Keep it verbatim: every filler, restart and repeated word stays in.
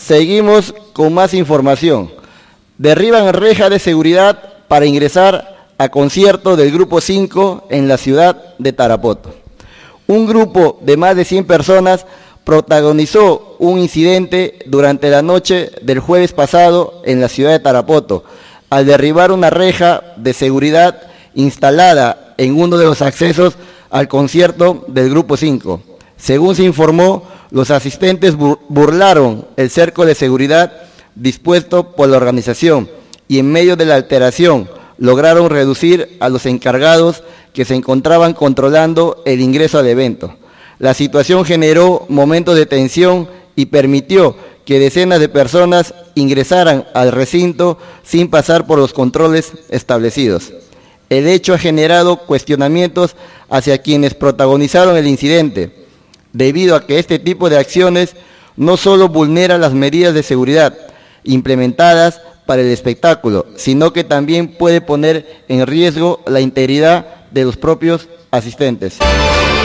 Seguimos con más información. Derriban reja de seguridad para ingresar a concierto del Grupo cinco en la ciudad de Tarapoto. Un grupo de más de cien personas protagonizó un incidente durante la noche del jueves pasado en la ciudad de Tarapoto, al derribar una reja de seguridad instalada en uno de los accesos al concierto del Grupo cinco. Según se informó, los asistentes burlaron el cerco de seguridad dispuesto por la organización y en medio de la alteración lograron reducir a los encargados que se encontraban controlando el ingreso al evento. La situación generó momentos de tensión y permitió que decenas de personas ingresaran al recinto sin pasar por los controles establecidos. El hecho ha generado cuestionamientos hacia quienes protagonizaron el incidente, debido a que este tipo de acciones no solo vulnera las medidas de seguridad implementadas para el espectáculo, sino que también puede poner en riesgo la integridad de los propios asistentes.